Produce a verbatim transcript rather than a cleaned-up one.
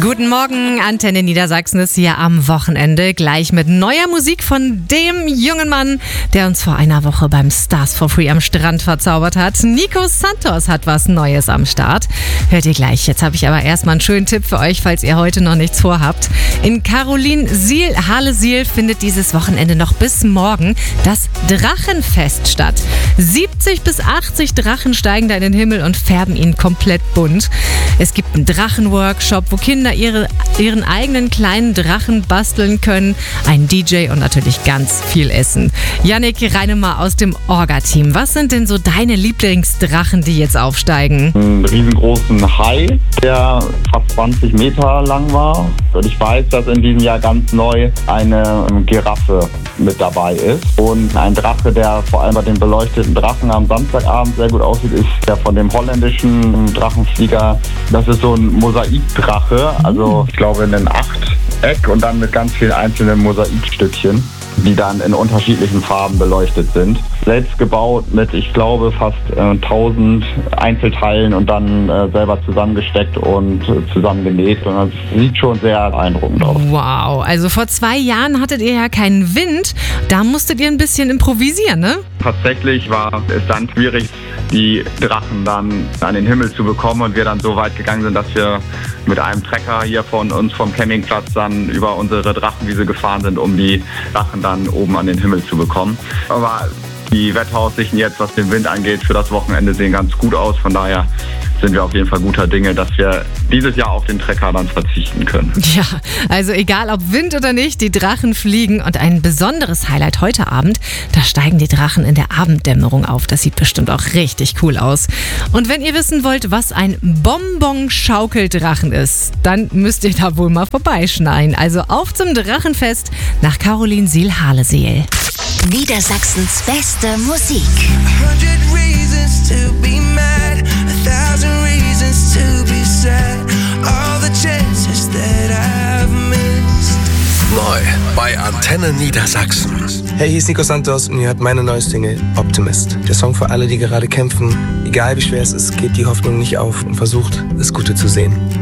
Guten Morgen, Antenne Niedersachsen ist hier am Wochenende gleich mit neuer Musik von dem jungen Mann, der uns vor einer Woche beim Stars for Free am Strand verzaubert hat. Nico Santos hat was Neues am Start. Hört ihr gleich. Jetzt habe ich aber erstmal einen schönen Tipp für euch, falls ihr heute noch nichts vorhabt. In Carolinsiel, Harlesiel findet dieses Wochenende noch bis morgen das Drachenfest statt. siebzig bis achtzig Drachen steigen da in den Himmel und färben ihn komplett bunt. Es gibt einen Drachenworkshop, wo Kinder ihre, ihren eigenen kleinen Drachen basteln können, ein D J und natürlich ganz viel Essen. Yannick Reinemar aus dem Orga-Team. Was sind denn so deine Lieblingsdrachen, die jetzt aufsteigen? Einen riesengroßen Hai, der fast zwanzig Meter lang war. Und ich weiß, dass in diesem Jahr ganz neu eine Giraffe mit dabei ist. Und ein Drache, der vor allem bei den beleuchteten Drachen am Samstagabend sehr gut aussieht, ist der von dem holländischen Drachenflieger. Das ist so ein Mosaikdrache, also ich glaube in ein Achteck und dann mit ganz vielen einzelnen Mosaikstückchen, die dann in unterschiedlichen Farben beleuchtet sind. Selbst gebaut mit, ich glaube, fast äh, tausend Einzelteilen und dann äh, selber zusammengesteckt und äh, zusammengenäht. Und das sieht schon sehr beeindruckend aus. Wow, also vor zwei Jahren hattet ihr ja keinen Wind. Da musstet ihr ein bisschen improvisieren, ne? Tatsächlich war es dann schwierig, die Drachen dann an den Himmel zu bekommen und wir dann so weit gegangen sind, dass wir mit einem Trecker hier von uns vom Campingplatz dann über unsere Drachenwiese gefahren sind, um die Drachen dann oben an den Himmel zu bekommen. Aber die Wetteraussichten jetzt, was den Wind angeht, für das Wochenende sehen ganz gut aus. Von daher sind wir auf jeden Fall guter Dinge, dass wir dieses Jahr auf den Trecker dann verzichten können. Ja, also egal ob Wind oder nicht, die Drachen fliegen. Und ein besonderes Highlight heute Abend, da steigen die Drachen in der Abenddämmerung auf. Das sieht bestimmt auch richtig cool aus. Und wenn ihr wissen wollt, was ein Bonbon-Schaukeldrachen ist, dann müsst ihr da wohl mal vorbeischneien. Also auf zum Drachenfest nach Carolinsiel-Harlesiel. Niedersachsens beste Musik. Neu bei Antenne Niedersachsen. Hey, hier ist Nico Santos und ihr hört meine neue Single Optimist. Der Song für alle, die gerade kämpfen. Egal wie schwer es ist, gebt die Hoffnung nicht auf und versucht, das Gute zu sehen.